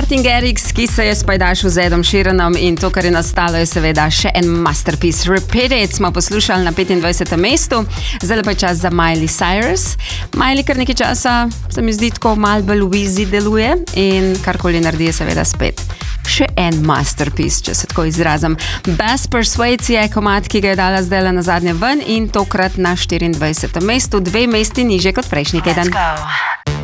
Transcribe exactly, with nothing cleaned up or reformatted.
Martin Garrix, ki se je spajdašil z Edom Sheeranom in to, kar je nastalo, je seveda še en masterpiece. Repeat It smo poslušali na petindvajsetem mestu, zdaj pa je čas za Miley Cyrus. Miley kar nekaj časa, se mi zdi, tako malo bolj wheezy deluje in karkoli naredi je seveda spet še en masterpiece, če se tako izrazim. Best Persuades je komad, ki ga je dala zdaj na zadnje ven in tokrat na štiriindvajsetem mestu, dve mesti nižje kot prejšnji teden. Let's go.